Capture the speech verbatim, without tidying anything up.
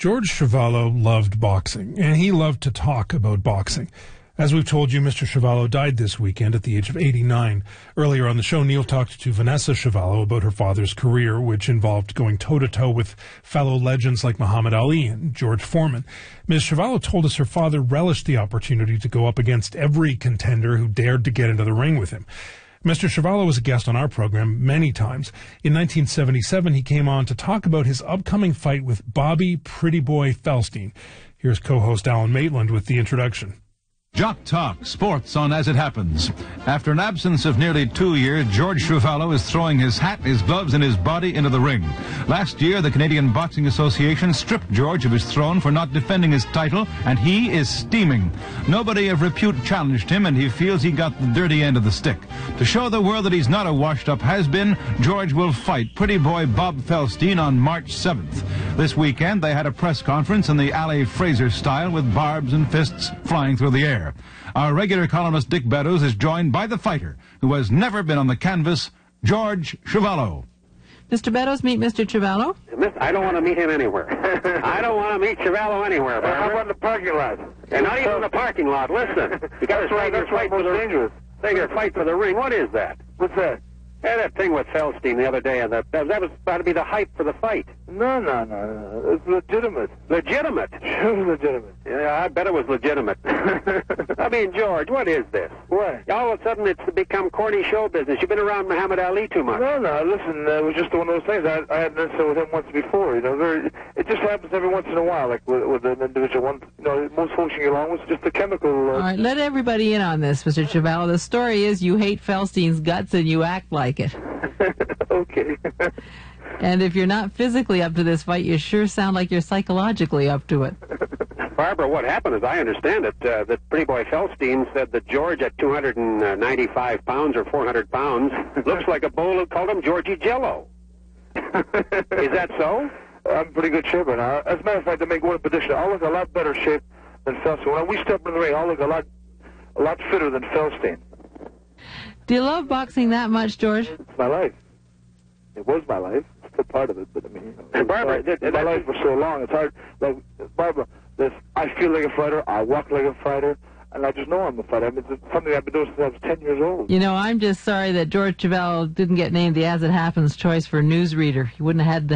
George Chuvalo loved boxing, and he loved to talk about boxing. As we've told you, Mister Chuvalo died this weekend at the age of eighty-nine. Earlier on the show, Neil talked to Vanessa Chuvalo about her father's career, which involved going toe-to-toe with fellow legends like Muhammad Ali and George Foreman. Miz Chuvalo told us her father relished the opportunity to go up against every contender who dared to get into the ring with him. Mister Chuvalo was a guest on our program many times. In nineteen seventy-seven, he came on to talk about his upcoming fight with Bobby Pretty Boy Feldstein. Here's co-host Alan Maitland with the introduction. Jock Talk, sports on As It Happens. After an absence of nearly two years, George Chuvalo is throwing his hat, his gloves, and his body into the ring. Last year, the Canadian Boxing Association stripped George of his throne for not defending his title, and he is steaming. Nobody of repute challenged him, and he feels he got the dirty end of the stick. To show the world that he's not a washed-up has-been, George will fight Pretty Boy Bob Feldstein on March seventh. This weekend, they had a press conference in the Ali Fraser style with barbs and fists flying through the air. Our regular columnist Dick Beddoes is joined by the fighter who has never been on the canvas, George Chuvalo. Mister Beddoes, meet Mister Chuvalo. I don't want to meet him anywhere. I don't want to meet Chuvalo anywhere. Uh, how about in the parking lot? And not even in the parking lot. Listen, you got to take your fight for the dangerous. Take your fight for the ring. What is that? What's that? Yeah, that thing with Feldstein the other day, and that, that, that was about to be the hype for the fight. No, no, no, no. It's legitimate. Legitimate? Sure, legitimate. Yeah, I bet it was legitimate. I mean, George, what is this? What? All of a sudden, it's become corny show business. You've been around Muhammad Ali too much. No, no, listen, uh, it was just one of those things. I, I had an incident with him once before, you know. Very, it just happens every once in a while, like with, with an individual one. You know, most folks you get along with, it's just a chemical... Uh, All right, let everybody in on this, Mister Chuvalo. The story is you hate Feldstein's guts and you act like it. Okay. And if you're not physically up to this fight, you sure sound like you're psychologically up to it. Barbara, what happened, as I understand it, uh, that Pretty Boy Feldstein said that George at two hundred ninety-five pounds or four hundred pounds looks like a bowl of, called him Georgie Jello. Is that so? I'm in pretty good shape right now. As a matter of fact, to make one prediction, I'll look a lot better shape than Feldstein. When we step in the ring, I'll look a lot, a lot fitter than Feldstein. Do you love boxing that much, George? It's my life. It was my life. It's still part of it, but I mean, you know, and Barbara, it's my, my life for so long. It's hard. Like Barbara, this, I feel like a fighter. I walk like a fighter, and I just know I'm a fighter. I mean, it's something I've been doing since I was ten years old. You know, I'm just sorry that George Chuvalo didn't get named the As It Happens choice for newsreader. He wouldn't have had to